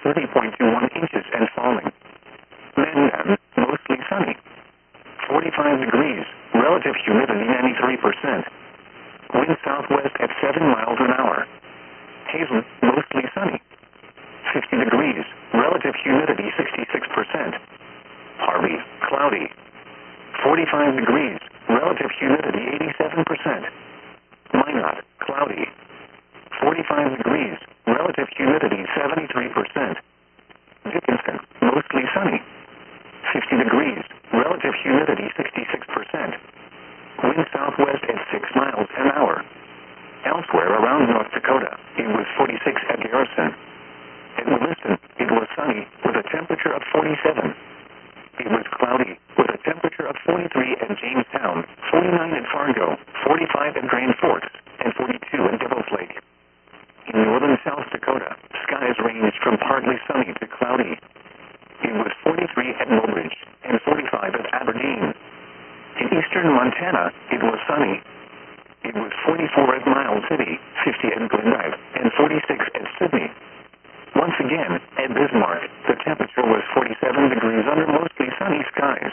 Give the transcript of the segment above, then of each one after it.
30.21 inches and falling. Mandan, mostly sunny. 45 degrees, relative humidity 93%. Wind southwest at 7 miles an hour. Hazen, mostly sunny. 50 degrees, relative humidity 66%. Harvey, cloudy. 45 degrees, relative humidity 87%. Minot, cloudy. 45 degrees, relative humidity 73%. Dickinson, mostly sunny. 50 degrees, relative humidity 66%. Wind southwest at 6 miles an hour. Elsewhere around North Dakota, it was 46 at Garrison. At Williston, it was sunny with a temperature of 47. It was cloudy with a temperature of 43 at Jamestown, 49 at Fargo, 45 at Grand Forks, and 42 at Devil's Lake. In northern South Dakota, skies ranged from partly sunny to cloudy. It was 43 at Mobridge and 45 at Aberdeen. In eastern Montana, it was sunny. It was 44 at Miles City, 50 at Glendive, and 46 at Sydney. Once again, at Bismarck, the temperature was 47 degrees under mostly sunny skies.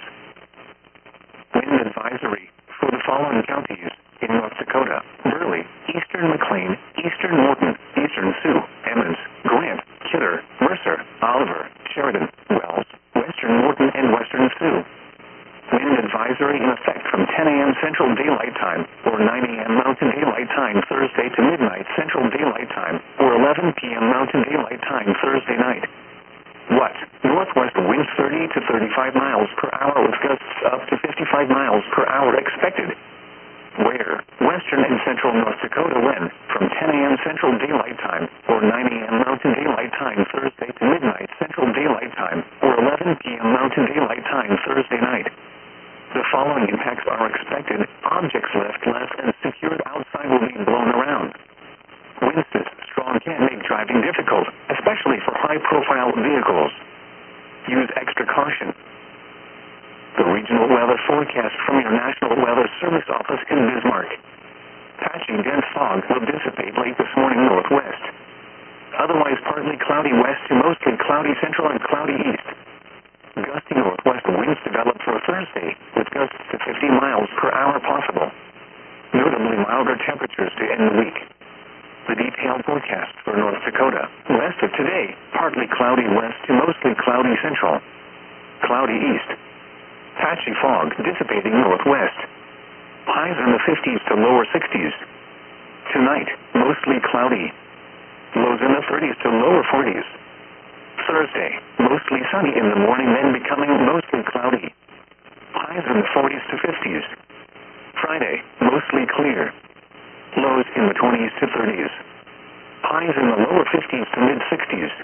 Wind advisory for the following counties in North Dakota: Burley, eastern McLean, eastern Morton, eastern Sioux, Emmons, Grant, Kidder, Mercer, Oliver, Sheridan, Wells, western Morton, and western Sioux. Wind advisory in effect from 10 a.m. Central Daylight Time or 9 a.m. Mountain Daylight Time Thursday to midnight Central Daylight Time or 11 p.m. Mountain Daylight Time Thursday night. What? Northwest winds 30 to 35 miles per hour with gusts up to 55 miles per hour expected. Where? Western and central North Dakota when? From 10 a.m. Central Daylight Time or 9 a.m. Mountain Daylight Time Thursday to midnight Central Daylight Time or 11 p.m. Mountain Daylight Time Thursday night. The following impacts are expected. Objects left and secured outside will be blown around. Winds this strong can make driving difficult, especially for high-profile vehicles. Use extra caution. The regional weather forecast from your National Weather Service office in Bismarck. Patchy dense fog will dissipate late this morning northwest. Otherwise partly cloudy west to mostly cloudy central and cloudy east. Gusty northwest winds develop for Thursday, with gusts to 50 miles per hour possible. Notably milder temperatures to end the week. The detailed forecast for North Dakota. West of today, partly cloudy west to mostly cloudy central. Cloudy east. Patchy fog dissipating northwest. Highs in the 50s to lower 60s. Tonight, mostly cloudy. Lows in the 30s to lower 40s. Thursday, mostly sunny in the morning, then becoming mostly cloudy. Highs in the 40s to 50s. Friday, mostly clear. Lows in the 20s to 30s. Highs in the lower 50s to mid-60s.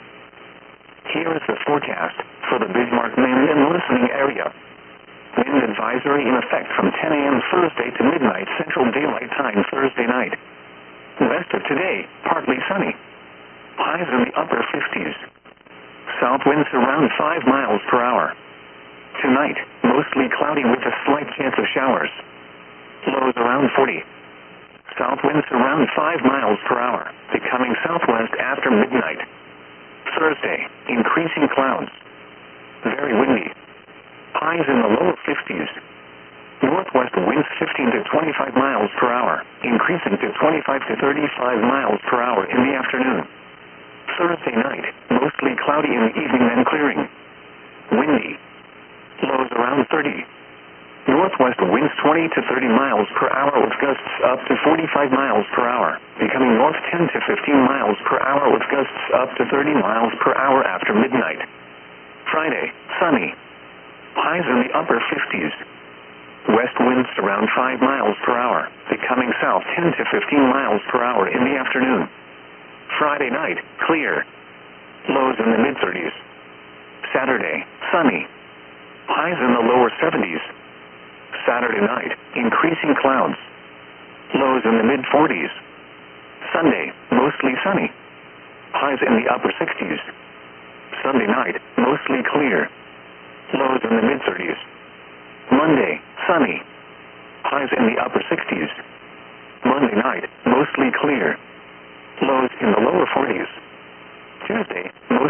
Here is the forecast for the Bismarck, Maine, and listening area. Wind advisory in effect from 10 a.m. Thursday to midnight Central Daylight Time Thursday night. West of today, partly sunny. Highs in the upper 50s. South winds around 5 miles per hour. Tonight, mostly cloudy with a slight chance of showers. Lows around 40. South winds around 5 miles per hour, becoming southwest after midnight. Thursday, increasing clouds. Very windy. Highs in the lower 50s. Northwest winds 15 to 25 miles per hour, increasing to 25 to 35 miles per hour in the afternoon. Thursday night, mostly cloudy in the evening, then clearing. Windy. Lows around 30. Northwest winds 20 to 30 miles per hour with gusts up to 45 miles per hour, becoming north 10 to 15 miles per hour with gusts up to 30 miles per hour after midnight. Friday, sunny. Highs in the upper 50s. West winds around 5 miles per hour, becoming south 10 to 15 miles per hour in the afternoon. Friday night, clear. Lows in the mid-30s. Saturday, sunny. Highs in the lower 70s. Saturday night, increasing clouds. Lows in the mid-40s. Sunday, mostly sunny. Highs in the upper 60s. Sunday night, mostly clear. Lows in the mid-30s. Monday, sunny. Highs in the upper 60s. Monday night, mostly clear. Lows in the lower 40s. Tuesday, mostly